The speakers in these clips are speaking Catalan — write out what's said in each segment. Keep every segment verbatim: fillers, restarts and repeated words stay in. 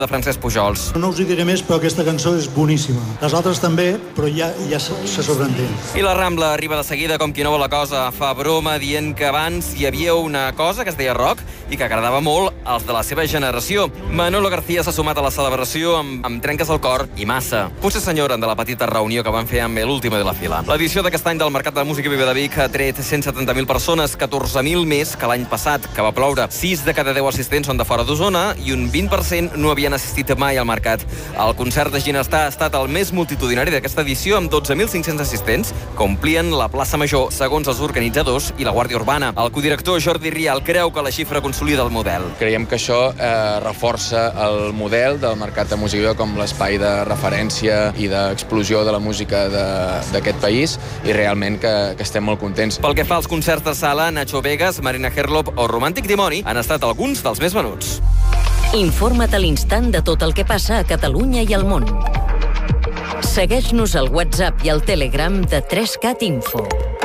de Francesc Pujols. No us hi diré més, però aquesta cançó és boníssima. Les altres també, però ja, ja se, se sobreentén. I la Rambla arriba de seguida com qui no vol la cosa. Fa broma dient que abans hi havia una cosa que es deia rock i que agradava molt als de la seva generació. Manolo García s'ha sumat a la celebració amb, amb trenques al cor i massa. Potser s'enyoren de la petita reunió que van fer amb l'última de la fila. L'edició d'aquest any del Mercat de Música Viva de Vic ha tret cent setanta mil persones, catorze mil més que l'any passat, que va ploure. sis de cada deu assistents són de fora d'Osona i un vint per cent no havien assistit mai al mercat. El concert de Ginestar ha estat el més multitudinari d'aquesta edició, amb dotze mil cinc-cents assistents, que omplien la plaça Major, segons els organitzadors i la Guàrdia Urbana. El codirector Jordi Rial creu que la xifra consolida el model. Creiem que això eh, reforça el model del Mercat de Música Viva com l'espai de referència i d'explosió de la música d'aquest país, i realment que, que estem molt contents. Pel que fa als concerts de sala, Nacho Vegas, Marina Herlop o Romàntic Dimoni han estat alguns dels més venuts. Informa't a l'instant de tot el que passa a Catalunya i al món. Segueix-nos al WhatsApp i al Telegram de tres cat Info.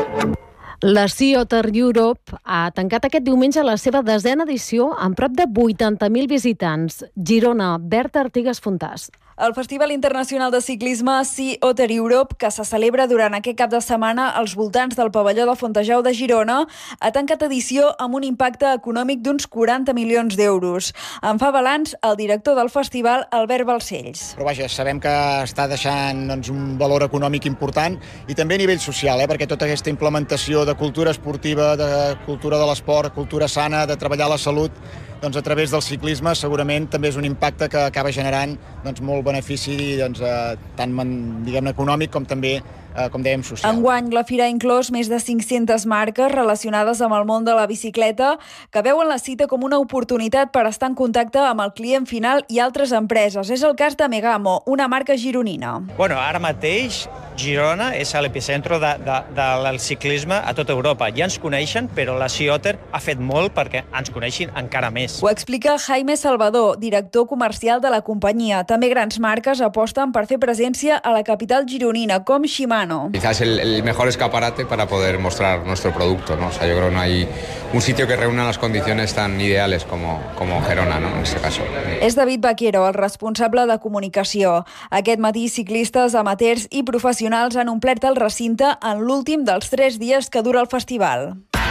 La Sea Otter Europe ha tancat aquest diumenge la seva desena edició amb prop de vuitanta mil visitants. Girona, Berta Artigas Fontàs. El Festival Internacional de Ciclisme Sea Otter Europe, que se celebra durant aquest cap de setmana als voltants del pavelló de Fontejau de Girona, ha tancat edició amb un impacte econòmic d'uns quaranta milions d'euros. En fa balanç el director del festival, Albert Balcells. Però vaja, sabem que està deixant doncs, un valor econòmic important i també a nivell social, eh, perquè tota aquesta implementació de cultura esportiva, de cultura de l'esport, cultura sana, de treballar la salut, doncs a través del ciclisme segurament també és un impacte que acaba generant doncs, molt benefici doncs, eh, tant diguem-ne econòmic com també, eh, com dèiem, social. Enguany, la Fira ha inclòs més de cinc-centes marques relacionades amb el món de la bicicleta que veuen la cita com una oportunitat per estar en contacte amb el client final i altres empreses. És el cas de Megamo, una marca gironina. Bueno, ara mateix Girona és l'epicentre de, de, del ciclisme a tota Europa. Ja ens coneixen, però la Sea Otter ha fet molt perquè ens coneixin encara més. Ho explica Jaime Salvador, director comercial de la companyia. També grans marques aposten per fer presència a la capital gironina, com Shimano. Quizás el, el mejor escaparate para poder mostrar nuestro producto, ¿no? O sea, yo creo que no hay un sitio que reúna las condiciones tan ideales como, como Gerona, ¿no? En este caso. És David Vaquero, el responsable de comunicació. Aquest matí, ciclistes, amateurs i professionals han omplert el recinte en l'últim dels tres dies que dura el festival.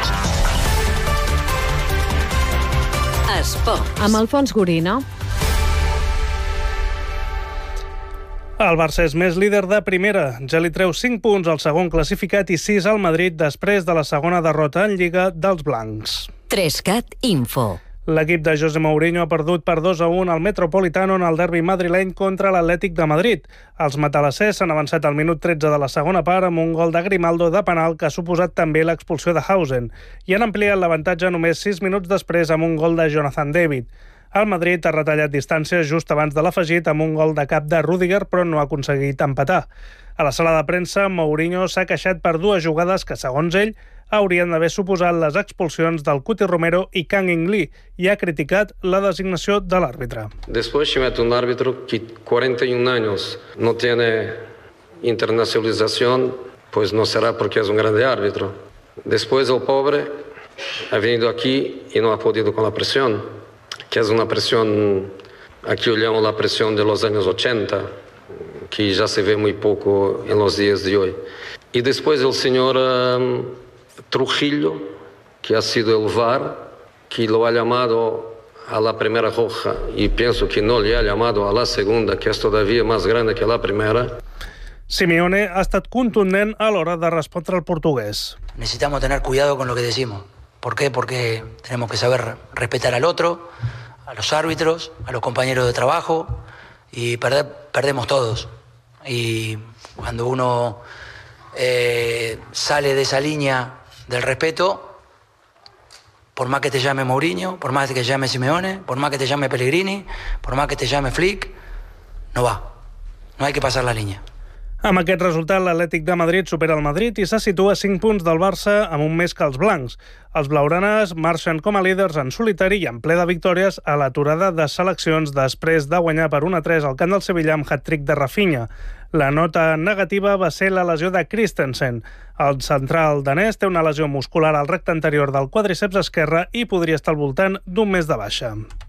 Esports. Amb Alfons Gorina. El Barça és més líder de primera. Ja li treu cinc punts al segon classificat i sis al Madrid després de la segona derrota en Lliga dels blancs. tres cat Info. L'equip de José Mourinho ha perdut per dos a un al Metropolitano en el derbi madrileny contra l'Atlètic de Madrid. Els matalassers s'han avançat al minut tretze de la segona part amb un gol de Grimaldo de penal que ha suposat també l'expulsió de Hausen i han ampliat l'avantatge només sis minuts després amb un gol de Jonathan David. El Madrid ha retallat distàncies just abans de l'afegit amb un gol de cap de Rüdiger, però no ha aconseguit empatar. A la sala de premsa, Mourinho s'ha queixat per dues jugades que, segons ell, haurien d'haver suposat les expulsions del Cuti Romero i Kang In-lee i ha criticat la designació de l'àrbitre. Después se mete un árbitro que cuarenta y un años no tiene internacionalización, pues no será porque es un grande árbitro. Después el pobre ha venido aquí y no ha podido con la presión, que es una presión, aquí yo llamo la presión de los años ochenta, que ya se ve muy poco en los días de hoy. Y después el señor um, Trujillo, que ha sido el V A R, que lo ha llamado a la primera roja y pienso que no le ha llamado a la segunda, que es todavía más grande que la primera. Simeone ha estat contundent a l'hora de respondre al portugués. Necesitamos tener cuidado con lo que decimos. ¿Por qué? Porque tenemos que saber respetar al otro, a los árbitros, a los compañeros de trabajo, y perder, perdemos todos. Y cuando uno eh, sale de esa línea del respeto, por más que te llame Mourinho, por más que te llame Simeone, por más que te llame Pellegrini, por más que te llame Flick, no va. No hay que pasar la línea. Amb aquest resultat, l'Atlètic de Madrid supera el Madrid i se situa a cinc punts del Barça amb un més que els blancs. Els blaugranes marxen com a líders en solitari i en ple de victòries a l'aturada de seleccions després de guanyar per un a tres al camp del Sevilla amb hat-trick de Rafinha. La nota negativa va ser la lesió de Christensen. El central danès té una lesió muscular al recte anterior del quadríceps esquerre i podria estar al voltant d'un mes de baixa.